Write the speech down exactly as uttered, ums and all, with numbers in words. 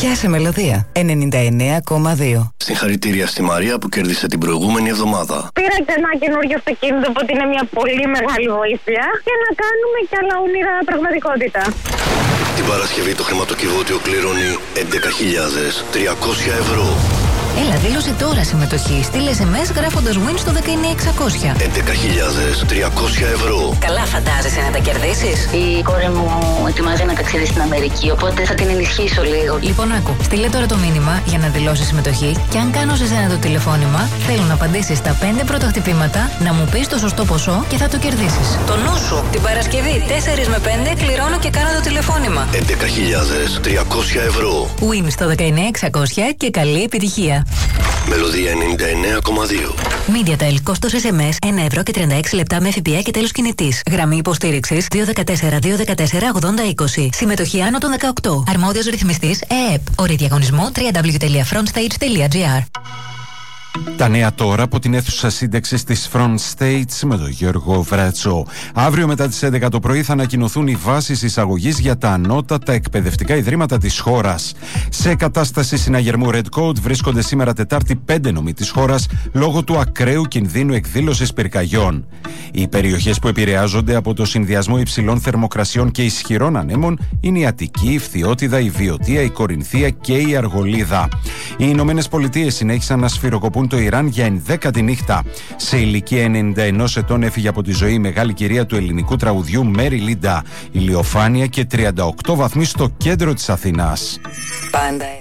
Πιάσε μελωδία ενενήντα εννέα κόμμα δύο. Συγχαρητήρια στη Μαρία που κέρδισε την προηγούμενη εβδομάδα. Πήρα και ένα καινούργιο αυτοκίνητο, οπότε είναι μια πολύ μεγάλη βοήθεια για να κάνουμε κι άλλα όνειρα πραγματικότητα. Την Παρασκευή το χρηματοκιβώτιο κληρώνει έντεκα χιλιάδες τριακόσια ευρώ. Έλα, δήλωσε τώρα συμμετοχή. Στείλε ες εμ ες γράφοντας win στο δεκαεννέα εξακόσια. έντεκα χιλιάδες τριακόσια ευρώ. Καλά φαντάζεσαι να τα κερδίσεις. Η κόρη μου ετοιμάζει να ταξιδεύει στην Αμερική, οπότε θα την ενισχύσω λίγο. Λοιπόν, άκου. Στείλε τώρα το μήνυμα για να δηλώσεις συμμετοχή και αν κάνω σε σένα το τηλεφώνημα, θέλω να απαντήσεις στα πέντε πρώτα χτυπήματα, να μου πεις το σωστό ποσό και θα το κερδίσεις. Το νου σου. Την Παρασκευή τέσσερα με πέντε κληρώνω και κάνω το τηλεφώνημα. έντεκα χιλιάδες τριακόσια ευρώ. Win στο δεκαεννέα εξακόσια και καλή επιτυχία. Μελωδία ενενήντα εννέα κόμμα δύο. MediaTel, κόστος ες εμ ες ένα ευρώ και τριάντα έξι λεπτά με ΦΠΑ και τέλος κινητής. Γραμμή υποστήριξης δύο ένα τέσσερα δύο ένα τέσσερα ογδόντα είκοσι. Συμμετοχή άνω των δεκαοκτώ. Αρμόδιος ρυθμιστής ΕΕΠ. Όροι διαγωνισμού double-u double-u double-u τελεία frontstage τελεία gr. Τα νέα τώρα από την αίθουσα σύνταξης της Front States με τον Γιώργο Βρατσό. Αύριο μετά τις έντεκα το πρωί θα ανακοινωθούν οι βάσεις εισαγωγής για τα ανώτατα εκπαιδευτικά ιδρύματα της χώρας. Σε κατάσταση συναγερμού Red Code βρίσκονται σήμερα Τετάρτη πέντε νομοί της χώρας λόγω του ακραίου κινδύνου εκδήλωσης πυρκαγιών. Οι περιοχές που επηρεάζονται από το συνδυασμό υψηλών θερμοκρασιών και ισχυρών ανέμων είναι η Αττική, η Φθιώτιδα, η Βιωτία, η Κορινθία και η Αργολίδα. Οι Ηνωμένες Πολιτείες συνέχισαν να σφυροκοπούν το Ιράν για ενδέκατη νύχτα. Σε ηλικία ενενήντα ενός ετών έφυγε από τη ζωή η μεγάλη κυρία του ελληνικού τραγουδιού Μέρι Λίντα. Ηλιοφάνεια και τριάντα οκτώ βαθμοί στο κέντρο της Αθηνάς. Πάντα